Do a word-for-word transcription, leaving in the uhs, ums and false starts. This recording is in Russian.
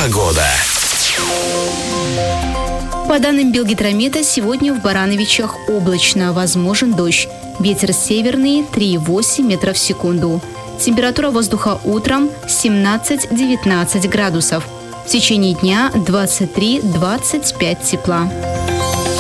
Погода. По данным Белгидромета, сегодня в Барановичах облачно, возможен дождь. Ветер северный три и восемь метров в секунду. Температура воздуха утром семнадцать-девятнадцать градусов. В течение дня двадцать три - двадцать пять тепла.